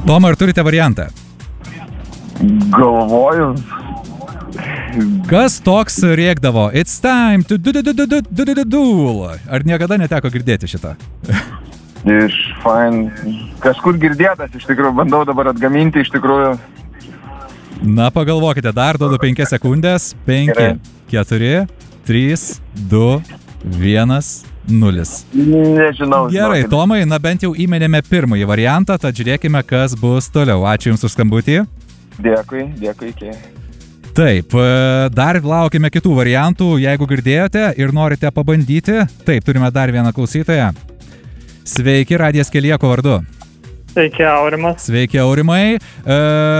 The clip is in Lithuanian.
Tomai, ar turite variantą? Galvoju. Kas toks rėkdavo? It's time to do. Ar niekada neteko girdėti šitą? Iš kažkur girdėtas, iš tikrųjų, bandau dabar atgaminti, iš tikrųjų. Na, pagalvokite, dar duodu 5 sekundės. 5, 4, 3, 2, 1, 0. Nežinau. Gerai, Tomai, na bent jau įmenėme pirmąjį variantą, tad žiūrėkime, kas bus toliau. Ačiū Jums už skambutį. Dėkui, iki. Taip, dar laukime kitų variantų, jeigu girdėjote ir norite pabandyti. Taip, turime dar vieną klausytoją. Sveiki, radijas kelyje, kuo vardu? Sveiki, Aurimas. Sveiki, Aurimai.